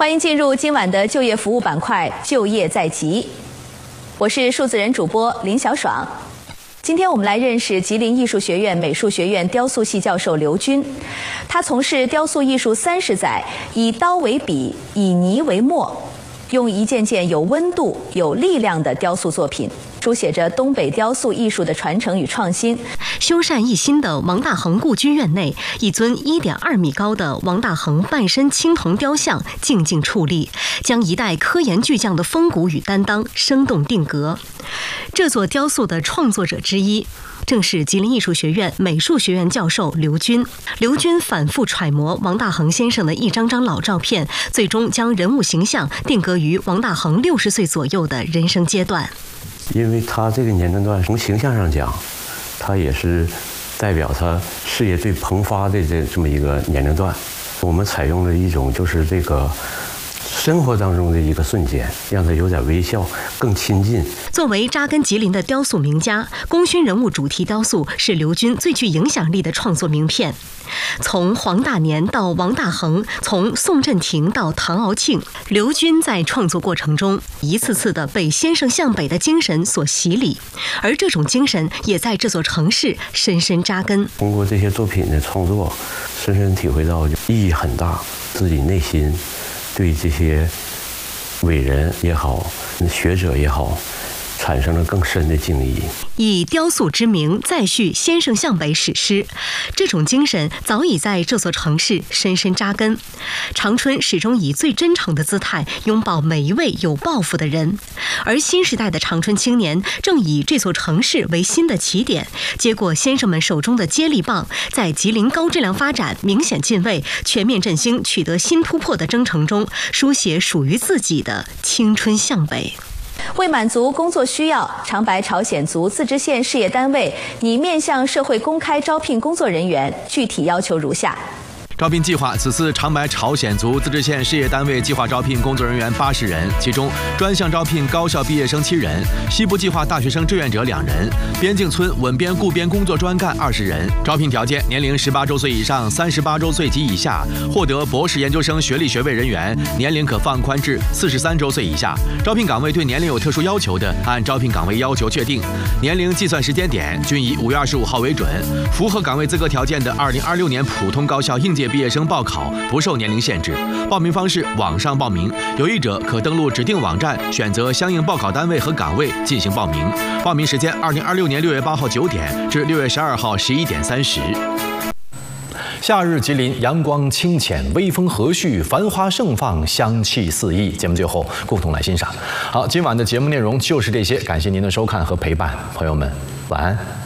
欢迎进入今晚的就业服务板块“就业在即”，我是数字人主播林小爽。今天我们来认识吉林艺术学院美术学院雕塑系教授刘军。他从事雕塑艺术30载，以刀为笔，以泥为墨，用一件件有温度、有力量的雕塑作品，书写着东北雕塑艺术的传承与创新。 修缮一新的王大珩故居院内，一尊1.2米高的王大珩半身青铜雕像静静矗立，将一代科研巨匠的风骨与担当生动定格。这座雕塑的创作者之一，正是吉林艺术学院美术学院教授刘军。刘军反复揣摩王大珩先生的一张张老照片，最终将人物形象定格于王大珩60岁左右的人生阶段。 因为他这个年龄段从形象上讲，他也是代表他事业最蓬发的这么一个年龄段。我们采用了一种就是这个生活当中的一个瞬间，让他有点微笑，更亲近。 作为扎根吉林的雕塑名家，功勋人物主题雕塑是刘军最具影响力的创作名片。从黄大年到王大珩，从宋振廷到唐敖庆，刘军在创作过程中一次次的被先生向北的精神所洗礼，而这种精神也在这座城市深深扎根。 通过这些作品的创作，深深体会到意义很大，自己内心对这些伟人也好，学者也好，产生了更深的敬意。 以雕塑之名再续先生向北史诗，这种精神早已在这座城市深深扎根。长春始终以最真诚的姿态拥抱每一位有抱负的人，而新时代的长春青年正以这座城市为新的起点，接过先生们手中的接力棒，在吉林高质量发展、明显进位、全面振兴取得新突破的征程中，书写属于自己的青春向北。 为满足工作需要，长白朝鲜族自治县事业单位拟面向社会公开招聘工作人员，具体要求如下。 招聘计划：此次长白朝鲜族自治县事业单位计划招聘工作人员80人，其中专项招聘高校毕业生7人，西部计划大学生志愿者2人，边境村稳编固编工作专干20人。招聘条件：年龄18周岁以上，38周岁及以下，获得博士研究生学历学位人员，年龄可放宽至43周岁以下。招聘岗位对年龄有特殊要求的，按招聘岗位要求确定，年龄计算时间点均以5月25号为准。符合岗位资格条件的2026年普通高校应届毕业生报考不受年龄限制，报名方式网上报名，有意者可登录指定网站，选择相应报考单位和岗位进行报名。报名时间2026年6月8号9点至6月12号11点30。 夏日吉林阳光清浅，微风和煦，繁花盛放，香气四溢。节目最后共同来欣赏。好，今晚的节目内容就是这些，感谢您的收看和陪伴，朋友们晚安。